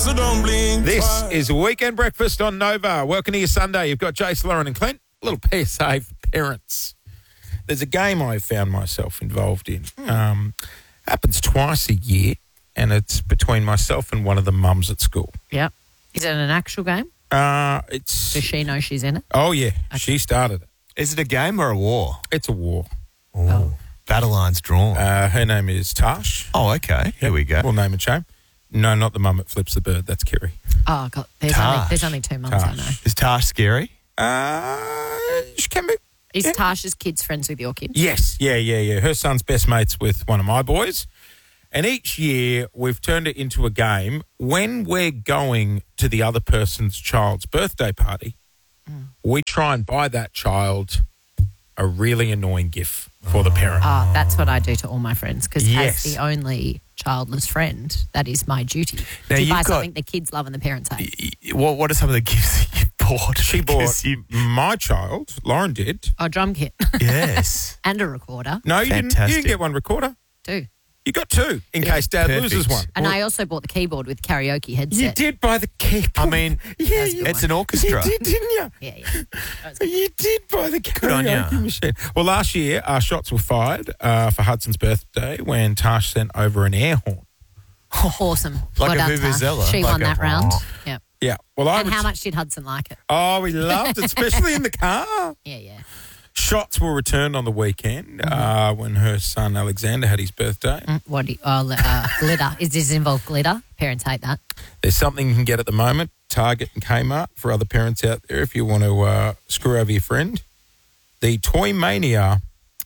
so don't blink This twice. is Weekend Breakfast on Nova. Welcome to your Sunday. You've got Jace, Lauren and Clint. A little PSA for parents. There's a game I found myself involved in. Happens twice a year, and it's between myself and one of the mums at school. Yep. Is it an actual game? It's... Does she know she's in it? Oh, yeah. She started it. Is it a game or a war? It's a war. Oh. Battle lines drawn. Her name is Tash. Oh, okay. Here we go. Well, name and shame. No, not the mum that flips the bird. That's Kerry. Oh, God. Tash. There's only 2 months, I know. Is Tash scary? She can be. Is Yeah. Tasha's kids friends with your kids? Yes, yeah. Her son's best mates with one of my boys. And each year we've turned it into a game. When we're going to the other person's child's birthday party, we try and buy that child a really annoying gift for the parent. That's what I do to all my friends because Yes. as the only childless friend, that is my duty. Now, to you've buy got- something the kids love and the parents hate. What are some of the gifts that you bought? She bought Because my child, Lauren did. A drum kit Yes. and a recorder. No, you didn't. You Fantastic. didn't get one recorder. Too. You got 2 in case Dad perfect. loses one. And I also bought the keyboard with karaoke headset. You did buy the keyboard. I mean, yeah, That's good it's one. an orchestra. You did, didn't you? Yeah. That was good. You did buy the on ya. karaoke machine. Well, last year, shots were fired for Hudson's birthday when Tash sent over an air horn. Awesome. Like Well a done, vuvuzela. Tash. She Like won a- that round. Yeah. Yeah. Well, And how much did Hudson like it? Oh, we loved it, especially in the car. Yeah. Shots were returned on the weekend when her son Alexander had his birthday. What do you, glitter. Does this involve glitter? Parents hate that. There's something you can get at the moment, Target and Kmart, for other parents out there if you want to screw over your friend. The Toy Mania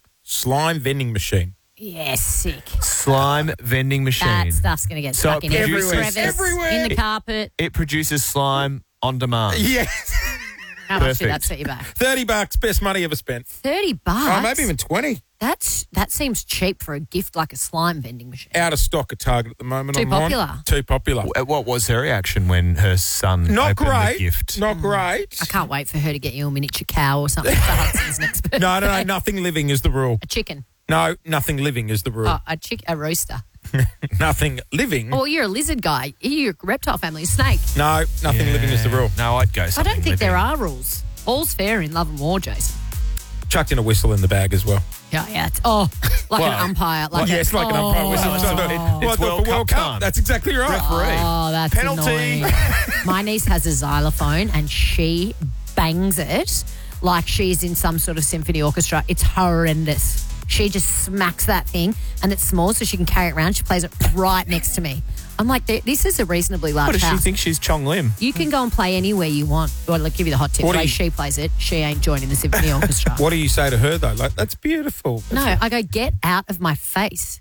slime vending machine. Yeah, sick. Slime vending machine. That stuff's going to get So stuck it in produces- crevice, Everywhere. in the carpet. It produces slime on demand. Yes. How much did that Perfect. set you back? $30, best money ever spent. $30. Oh, maybe even 20. That seems cheap for a gift like a slime vending machine. Out of stock at Target at the moment. Too online. popular. Too popular. What was her reaction when her son Not opened great. the gift? Not great. I can't wait for her to get you a miniature cow or something for Hudson's next birthday. No, nothing living is the rule. A chicken. No, nothing living is the rule. Oh, a rooster. Nothing living. Oh, you're a lizard guy. You're a reptile family, snake. No, nothing living is the rule. No, I'd go I something don't think living. there are rules. All's fair in love and war, Jason. Chucked in a whistle in the bag as well. Yeah. Like Well, an umpire. Like Yes, like an umpire whistle. it's So not- the- it's the World Cup time. That's exactly right. Referee. Oh, that's Penalty. annoying. My niece has a xylophone and she bangs it like she's in some sort of symphony orchestra. It's horrendous. She just smacks that thing and it's small so she can carry it around. She plays it right next to me. I'm like, this is a reasonably large What does she house. think she's Chong Lim? You can go and play anywhere you want. Well, I'll give you the hot tip. What The do way you- she plays it, she ain't joining the symphony orchestra. What do you say to her, though? Like, that's beautiful. No, I go, get out of my face.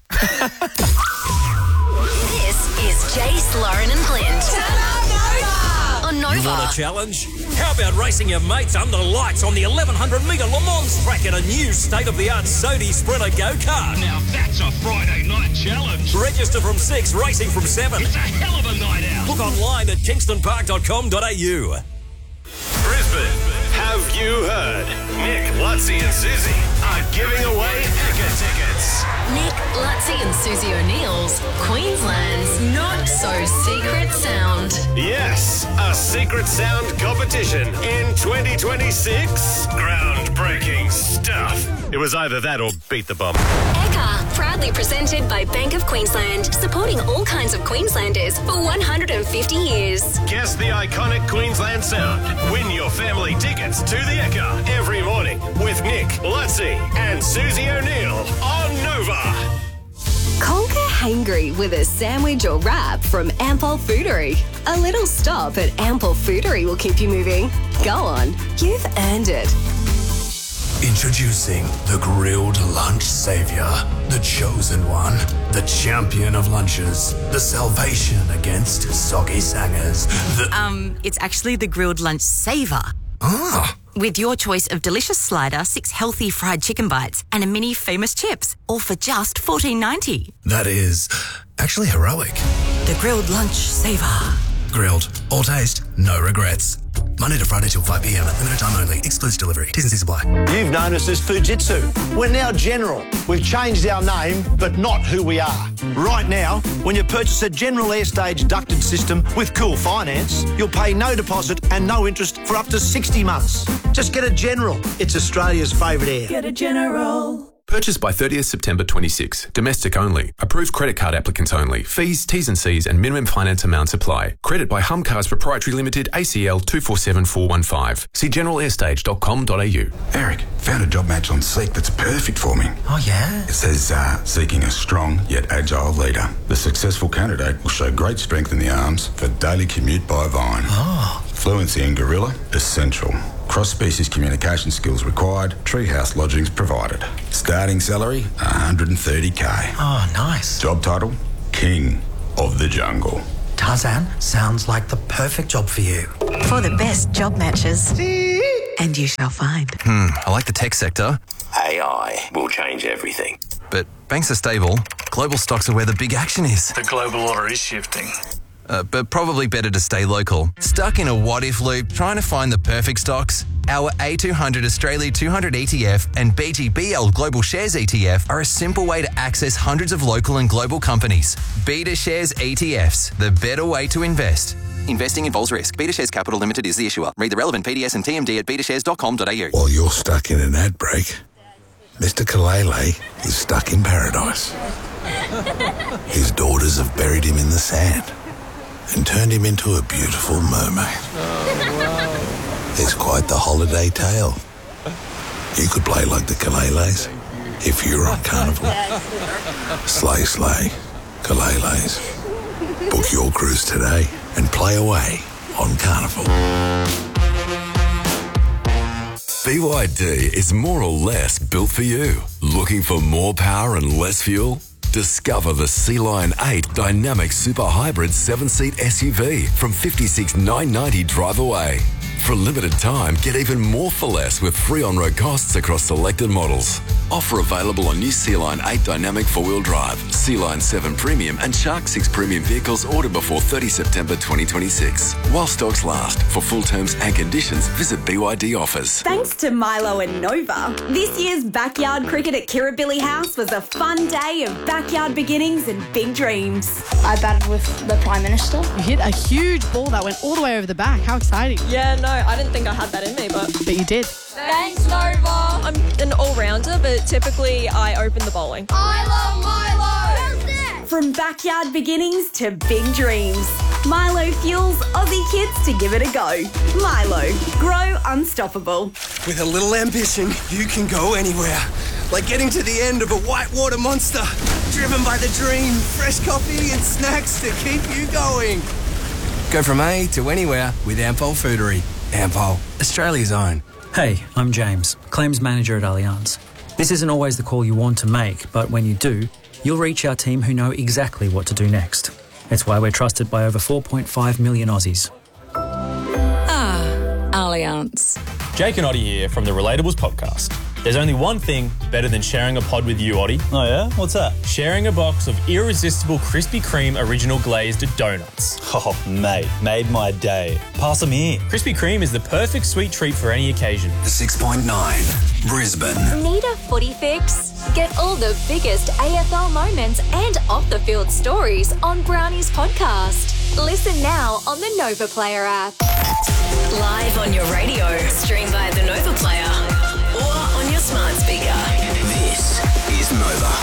This is Jace, Lauren and Clint. On You want Nova. a challenge? How about racing your mates under lights on the 1100 metre Le Mans track in a new state-of-the-art Sodi Sprinter go-kart? Now that's a Friday night challenge. Register from 6, racing from 7. It's a hell of a night out. Look online at kingstonpark.com.au. Brisbane, have you heard? Nick, Lutzi and Susie are giving away Eka tickets. Nick, Lutzi and Susie O'Neill's Queensland's Not So Secret Sound. Yes, a secret sound competition in 2026. Groundbreaking stuff. It was either that or beat the bomb. Eka, proudly presented by Bank of Queensland, supporting all kinds of Queenslanders for 150 years. Guess the iconic Queensland sound. Win your family tickets to the Eka every morning with Nick, Lutzi and Susie O'Neill on Nova. Conquer hangry with a sandwich or wrap from Ampol Foodery. A little stop at Ampol Foodery will keep you moving. Go on, you've earned it. Introducing the grilled lunch savior, the chosen one, the champion of lunches, the salvation against soggy sangers, It's actually the grilled lunch saver. With your choice of delicious slider, 6 healthy fried chicken bites, and a mini famous chips, all for just $14.90. that is actually heroic. The grilled lunch saver. Grilled, all taste, no regrets. Monday to Friday till 5 p.m. Limited time only. Excludes delivery. T's and C's apply. You've known us as Fujitsu. We're now General. We've changed our name, but not who we are. Right now, when you purchase a General Airstage ducted system with Cool Finance, you'll pay no deposit and no interest for up to 60 months. Just get a General. It's Australia's favourite air. Get a General. Purchase by 30th September 26. Domestic only. Approved credit card applicants only. Fees, T's and C's and minimum finance amounts apply. Credit by Hum Cars Proprietary Limited, ACL 247415. See generalairstage.com.au. Eric, found a job match on Seek that's perfect for me. Oh, yeah? It says, seeking a strong yet agile leader. The successful candidate will show great strength in the arms for daily commute by Vine. Oh. Fluency in Gorilla, essential. Cross-species communication skills required. Treehouse lodgings provided. Starting salary, $130K. Oh, nice. Job title, King of the Jungle. Tarzan, sounds like the perfect job for you. For the best job matches. And you shall find. I like the tech sector. AI will change everything. But banks are stable. Global stocks are where the big action is. The global order is shifting. But probably better to stay local. Stuck in a what-if loop trying to find the perfect stocks? Our A200 Australia 200 ETF and BGBL Global Shares ETF are a simple way to access hundreds of local and global companies. Beta Shares ETFs, the better way to invest. Investing involves risk. Beta Shares Capital Limited is the issuer. Read the relevant PDS and TMD at betashares.com.au. While you're stuck in an ad break, Mr. Kalele is stuck in paradise. His daughters have buried him in the sand and turned him into a beautiful mermaid. It's quite the holiday tale. You could play like the Kaleles if you're on Carnival. Slay, slay, Kaleles. Book your cruise today and play away on Carnival. BYD is more or less built for you. Looking for more power and less fuel? Discover the Sea Lion 8 Dynamic Super Hybrid 7-seat SUV from $56,990 drive away. For a limited time, get even more for less with free on-road costs across selected models. Offer available on new Sea Lion 8 Dynamic 4-wheel drive, Sea Lion 7 Premium and Shark 6 Premium vehicles ordered before 30 September 2026. While stocks last. For full terms and conditions, visit BYD offers. Thanks to Milo and Nova, this year's backyard cricket at Kirribilli House was a fun day of backyard beginnings and big dreams. I batted with the Prime Minister. You hit a huge ball that went all the way over the back. How exciting. Yeah, no, I didn't think I had that in me, but you did. Thanks, Nova. I'm an all-rounder, but typically I open the bowling. I love Milo! From backyard beginnings to big dreams, Milo fuels Aussie kids to give it a go. Milo, grow unstoppable. With a little ambition, you can go anywhere. Like getting to the end of a whitewater monster. Driven by the dream, fresh coffee and snacks to keep you going. Go from A to anywhere with Ampol Foodery. Ampol, Australia's own. Hey, I'm James, Claims Manager at Allianz. This isn't always the call you want to make, but when you do, you'll reach our team who know exactly what to do next. It's why we're trusted by over 4.5 million Aussies. Allianz. Jake and Oddie here from the Relatables podcast. There's only one thing better than sharing a pod with you, Oddie. Oh yeah? What's that? Sharing a box of irresistible Krispy Kreme original glazed donuts. Oh, mate, made my day. Pass them here. Krispy Kreme is the perfect sweet treat for any occasion. 6.9, Brisbane. Need a footy fix? Get all the biggest AFL moments and off-the-field stories on Brownie's podcast. Listen now on the Nova Player app. Live on your radio, stream via the Nova Player, or on your smart speaker. This is Nova.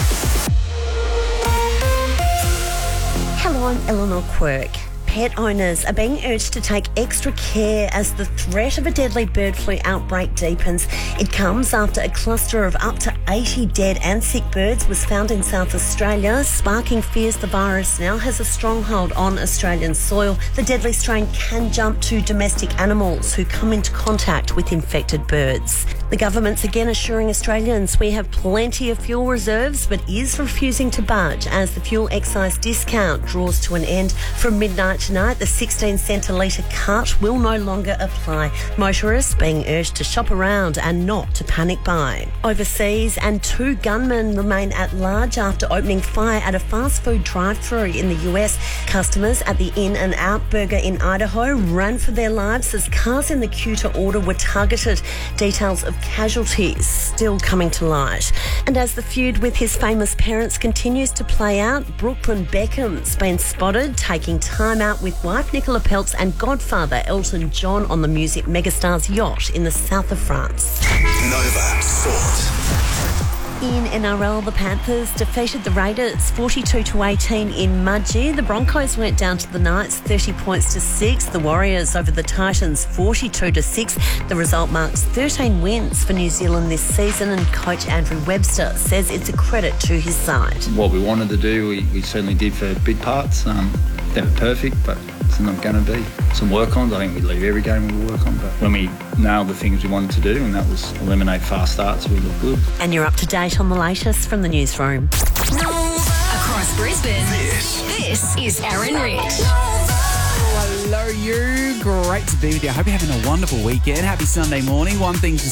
Hello, I'm Eleanor Quirk. Pet owners are being urged to take extra care as the threat of a deadly bird flu outbreak deepens. It comes after a cluster of up to 80 dead and sick birds was found in South Australia, sparking fears the virus now has a stronghold on Australian soil. The deadly strain can jump to domestic animals who come into contact with infected birds. The government's again assuring Australians we have plenty of fuel reserves, but is refusing to budge as the fuel excise discount draws to an end. From midnight tonight, the 16-cent a litre cut will no longer apply. Motorists being urged to shop around and not to panic buy. Overseas, and 2 gunmen remain at large after opening fire at a fast food drive-thru in the US. Customers at the In-N-Out Burger in Idaho ran for their lives as cars in the queue to order were targeted. Details of casualties still coming to light. And as the feud with his famous parents continues to play out, Brooklyn Beckham's been spotted taking time out with wife Nicola Peltz and godfather Elton John on the music megastar's yacht in the south of France. Nova Sport. In NRL, the Panthers defeated the Raiders 42-18 in Mudgee. The Broncos went down to the Knights 30 points to 6. The Warriors over the Titans 42-6. The result marks 13 wins for New Zealand this season, and coach Andrew Webster says it's a credit to his side. What we wanted to do, we certainly did for big parts. Never perfect, but it's not going to be. Some work on. I think we leave every game we work on, but when we nailed the things we wanted to do, and that was eliminate fast starts, we look good. And you're up to date on the latest from the newsroom. Across Brisbane, this is Aaron Rich. Hello, you. Great to be with you. I hope you're having a wonderful weekend. Happy Sunday morning. One thing to